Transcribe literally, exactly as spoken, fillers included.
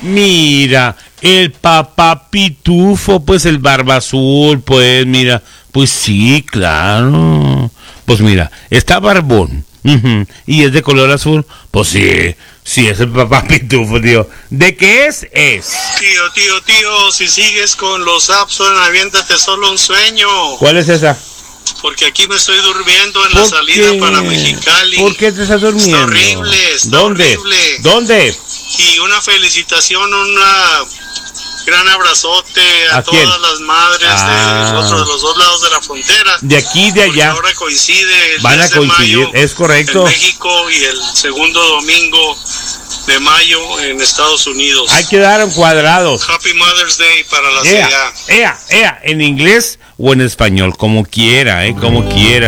Mira, el papá Pitufo, pues el barba azul, pues mira, pues sí, claro. Pues mira, está barbón, uh-huh, y es de color azul, pues sí, sí es el papá Pitufo, tío. ¿De qué es? Es. Tío, tío, tío, si sigues con los Abson, aviéntate solo un sueño. ¿Cuál es esa? Porque aquí me estoy durmiendo en la salida qué? para Mexicali. ¿Por qué te estás durmiendo? Está horrible, está ¿Dónde? horrible. ¿Dónde? Y una felicitación, una gran abrazote a, ¿A todas quién? las madres Ah. de, los otros, de los dos lados de la frontera. De aquí y de Porque allá. ahora coincide el Van a diez de coincidir, mayo es correcto. en México y el segundo domingo de mayo en Estados Unidos. Hay que dar cuadrados. Happy Mother's Day para la C Ea, A. ea, ea, en inglés o en español, como quiera, eh, como quiera.